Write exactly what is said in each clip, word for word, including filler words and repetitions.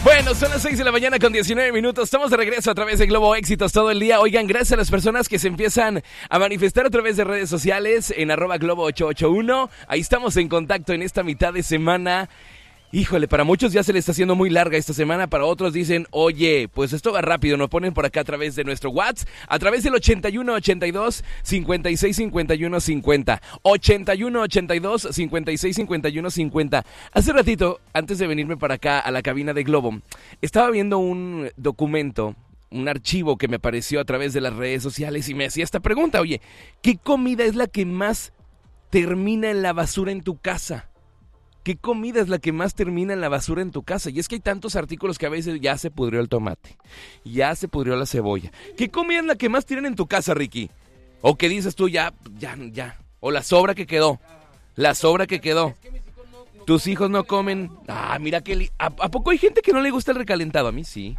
Bueno, son las seis de la mañana con diecinueve minutos. Estamos de regreso a través de Globo Éxitos todo el día. Oigan, gracias a las personas que se empiezan a manifestar a través de redes sociales en arroba globo ocho ocho uno. Ahí estamos en contacto en esta mitad de semana. Híjole, para muchos ya se les está haciendo muy larga esta semana, para otros dicen, oye, pues esto va rápido, nos ponen por acá a través de nuestro WhatsApp, a través del ochenta y uno ochenta y dos cincuenta y seis cincuenta y uno cincuenta, ochenta y uno ochenta y dos cincuenta y seis cincuenta y uno cincuenta. Hace ratito, antes de venirme para acá a la cabina de Globo, estaba viendo un documento, un archivo que me apareció a través de las redes sociales y me hacía esta pregunta, oye, ¿qué comida es la que más termina en la basura en tu casa? ¿Qué comida es la que más termina en la basura en tu casa? Y es que hay tantos artículos que a veces ya se pudrió el tomate, ya se pudrió la cebolla. ¿Qué comida es la que más tiran en tu casa, Ricky? O que dices tú, ya, ya, ya. O la sobra que quedó, la sobra que quedó. Tus hijos no comen. Ah, mira que... Li... ¿A, ¿A poco hay gente que no le gusta el recalentado? A mí sí.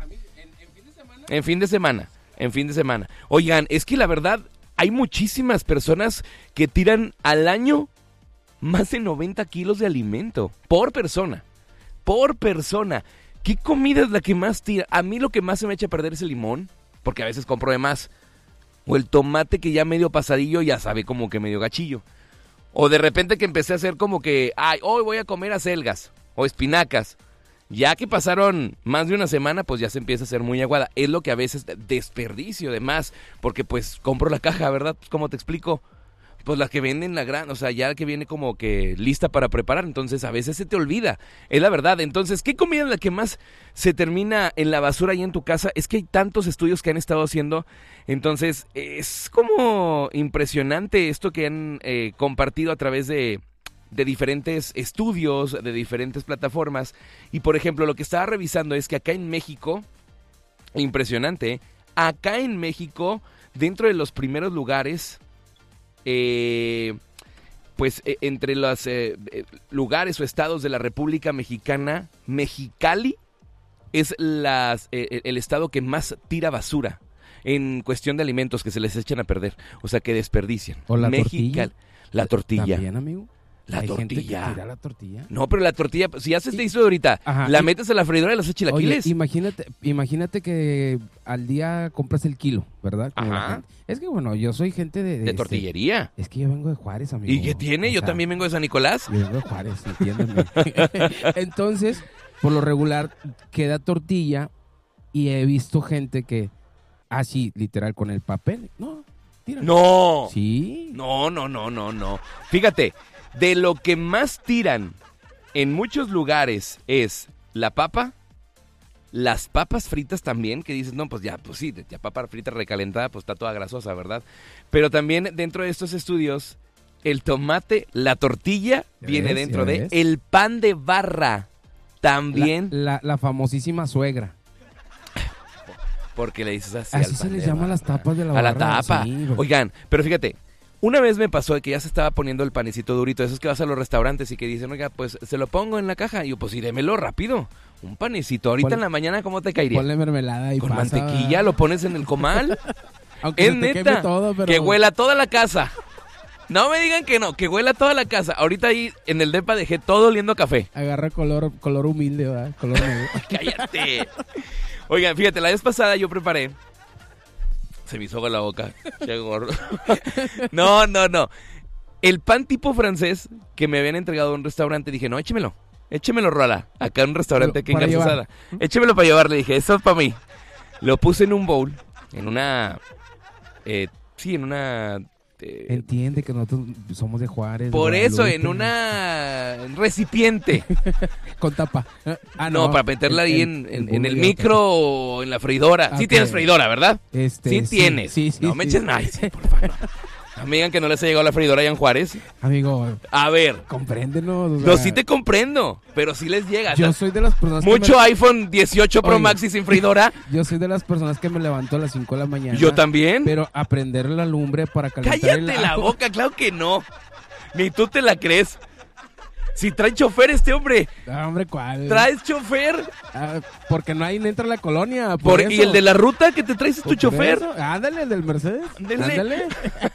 En fin de semana, en fin de semana. Oigan, es que la verdad, hay muchísimas personas que tiran al año más de noventa kilos de alimento por persona, por persona. ¿Qué comida es la que más tira? A mí lo que más se me echa a perder es el limón, porque a veces compro de más. O el tomate que ya medio pasadillo ya sabe como que medio gachillo. O de repente que empecé a hacer como que, ay, hoy voy a comer acelgas o espinacas. Ya que pasaron más de una semana, pues ya se empieza a hacer muy aguada. Es lo que a veces desperdicio de más, porque pues compro la caja, ¿verdad? Pues, ¿cómo te explico? Pues la que venden la gran, o sea, ya que viene como que lista para preparar, entonces a veces se te olvida, es la verdad. Entonces, ¿qué comida es la que más se termina en la basura ahí en tu casa? Es que hay tantos estudios que han estado haciendo, entonces es como impresionante esto que han eh, compartido a través de, de diferentes estudios, de diferentes plataformas. Y por ejemplo, lo que estaba revisando es que acá en México, impresionante, ¿eh? Acá en México, dentro de los primeros lugares... Eh, pues eh, entre los eh, lugares o estados de la República Mexicana, Mexicali es las, eh, el estado que más tira basura en cuestión de alimentos que se les echan a perder, o sea que desperdician. ¿O la Mexicali, tortilla? La tortilla. ¿También, amigo? La ¿Hay tortilla. gente que tira la tortilla? No, pero la tortilla, si ya se te hizo ahorita, Ajá, la y... metes a la freidora y las chilaquiles. Oye, imagínate, imagínate que al día compras el kilo, ¿verdad? Como Ajá. la gente. Es que bueno, yo soy gente de... De, de tortillería. Este, es que yo vengo de Juárez, amigo. ¿Y qué tiene? O Yo sea, también vengo de San Nicolás. Yo vengo de Juárez, entiéndeme. Entonces, por lo regular, queda tortilla y he visto gente que, así, literal, con el papel, no, tíralo. No. Sí. No, no, no, no, no. Fíjate, de lo que más tiran en muchos lugares es la papa, las papas fritas también, que dices, no, pues ya, pues sí, ya papa frita recalentada, pues está toda grasosa, ¿verdad? Pero también dentro de estos estudios, el tomate, la tortilla, viene ¿Ves? dentro de ¿Ves? el pan de barra, también. La, la, la famosísima suegra. Porque le dices así Así al se pan les de llama a barra. las tapas de la A la barra. tapa. Sí, bro. Oigan, pero fíjate, una vez me pasó que ya se estaba poniendo el panecito durito, esos que vas a los restaurantes y que dicen, oiga, pues se lo pongo en la caja. Y yo, pues sí, démelo rápido. Un panecito. Ahorita Ponle- en la mañana, ¿cómo te caería? Ponle mermelada y Con pasa. mantequilla, lo pones en el comal. Aunque Es se te queme neta, todo, pero... que huela toda la casa. No me digan que no, que huela toda la casa. Ahorita ahí en el depa dejé todo oliendo a café. Agarra color, color humilde, ¿verdad? Color negro. ¡Cállate! Oigan, fíjate, la vez pasada yo preparé... Se me hizo agua la boca. Qué gordo. No, no, no. El pan tipo francés que me habían entregado a un restaurante, dije, no, échemelo. Échemelo, Rola. Acá en un restaurante aquí en Para llevar. Garzazada. Échemelo para llevar. Le dije, eso es para mí. Lo puse en un bowl, en una... Eh, sí, en una... eh, Entiende que nosotros somos de Juárez. de por eso, en Guadalupe. una un recipiente. Con tapa. Ah, no, para meterla ahí en, en, en el micro o en la freidora. Sí Ok. tienes freidora, ¿verdad? Este, Sí, sí, tienes. sí, sí, no me sí. eches nada, sí, por favor. No me digan que no les ha llegado la freidora allá en Juárez. Amigo, A ver, compréndenos. o no, sea, sí te comprendo, pero sí les llega. Yo O sea, soy de las personas mucho que me, iPhone dieciocho Pro Oye. Max y sin freidora. Yo soy de las personas que me levanto a las cinco de la mañana. Yo también. Pero a prender la lumbre para calentar Cállate el la agua. boca, claro que no. Ni tú te la crees. Si trae chofer este hombre. Ah, hombre, ¿cuál? ¿Traes chofer? Ah, porque no hay entra la colonia. Por Por, eso. ¿Y el de la ruta que te traes es tu Por chofer? eso. Ándale, el del Mercedes. Ándale. Ándale.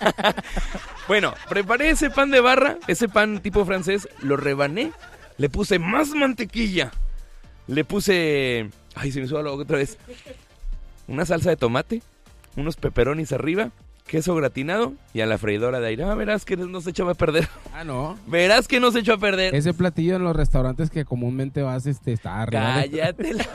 Bueno, preparé ese pan de barra, ese pan tipo francés, lo rebané, le puse más mantequilla, Le puse... Ay, se me subió la boca otra vez. Una salsa de tomate, unos pepperonis arriba, queso gratinado y a la freidora de aire. Ah, verás que no se echó a perder. Ah, no. Verás que no se echó a perder. Ese platillo en los restaurantes que comúnmente vas, este, está arriba. Cállate la...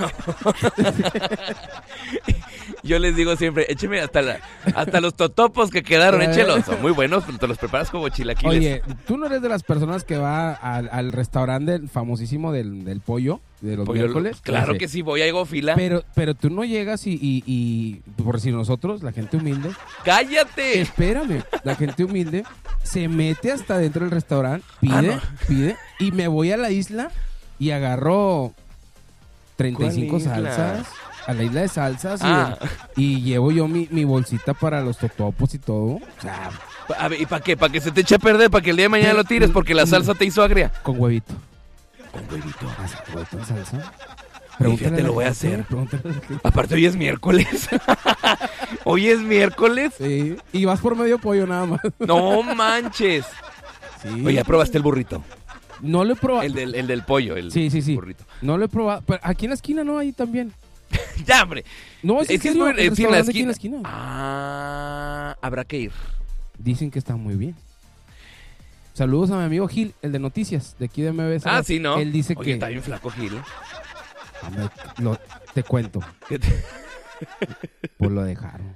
Yo les digo siempre, écheme hasta la, hasta los totopos que quedaron, échelos. Son muy buenos, te los preparas como chilaquiles. Oye, ¿tú no eres de las personas que va al, al restaurante famosísimo del, del pollo, de los Pollo, miércoles? claro Ese. que sí, voy, hago fila. Pero, pero tú no llegas y, y, y, por si nosotros, la gente humilde... ¡Cállate! Espérame, la gente humilde se mete hasta dentro del restaurante, pide, Ah, no. pide, y me voy a la isla y agarro treinta y cinco ¿Cuál isla? salsas, a la isla de salsas, y, Ah. y llevo yo mi, mi bolsita para los totopos y todo. O sea, A ver, ¿y para qué? ¿Para que se te eche a perder? ¿Para que el día de mañana lo tires? Porque la salsa te hizo agria. con huevito. Con huevito. Ah, sí, huevito de salsa. Oye, fíjate, Pregúntale a la lo voy a gente, hacer. pregúntale a la gente. Aparte, hoy es miércoles. Hoy es miércoles. Sí, y vas por medio pollo nada más. No manches. Sí. Oye, ¿ya probaste el burrito? No lo he probado. El del, el del pollo, el Sí, sí, sí. burrito. No lo he probado. Pero aquí en la esquina no, ahí también. Ya, hombre. No, es, en Es que es serio, muy- el eh, sí, en la restaurante aquí en esquina. la esquina. Ah, habrá que ir. Dicen que está muy bien. Saludos a mi amigo Gil, el de noticias, de aquí de M B S. Ah, sí, ¿no? Él dice Oye, que... está bien flaco, Gil. Hombre, lo- te cuento, ¿Qué te- pues lo dejaron.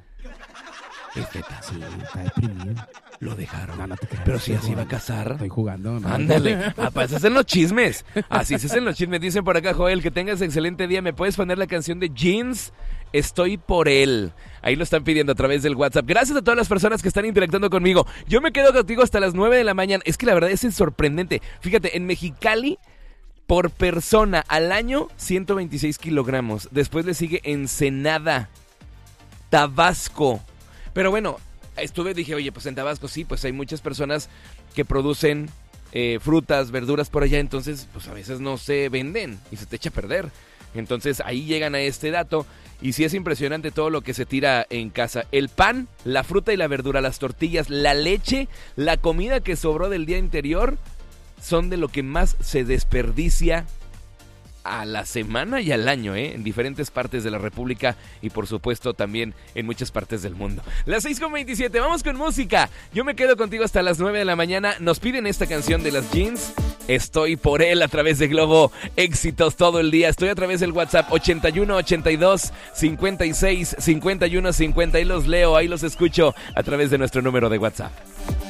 Es feta. Sí, está deprimido. Lo dejaron. No, no te creas. Pero si Estoy así va a jugando. casar. Estoy jugando, ¿no? Ándale, ah, pues se hacen los chismes. Así se hacen los chismes. Dicen por acá, Joel, que tengas excelente día. ¿Me puedes poner la canción de Jeans? Estoy por él. Ahí lo están pidiendo a través del WhatsApp. Gracias a todas las personas que están interactuando conmigo. Yo me quedo contigo hasta las nueve de la mañana. Es que la verdad es sorprendente. Fíjate, en Mexicali, por persona al año, ciento veintiséis kilogramos. Después le sigue Ensenada, Tabasco. Pero bueno, estuve, dije, oye, pues en Tabasco sí, pues hay muchas personas que producen eh, frutas, verduras por allá, entonces pues a veces no se venden y se te echa a perder. Entonces ahí llegan a este dato y sí es impresionante todo lo que se tira en casa. El pan, la fruta y la verdura, las tortillas, la leche, la comida que sobró del día anterior son de lo que más se desperdicia a la semana y al año, ¿eh? En diferentes partes de la República y por supuesto también en muchas partes del mundo. Las seis con veintisiete, vamos con música. Yo me quedo contigo hasta las nueve de la mañana. Nos piden esta canción de las Jeans. Estoy por él a través de Globo Éxitos todo el día. Estoy a través del WhatsApp ochenta y uno, ochenta y dos, cincuenta y seis, cincuenta y uno, cincuenta y los leo, ahí los escucho a través de nuestro número de WhatsApp.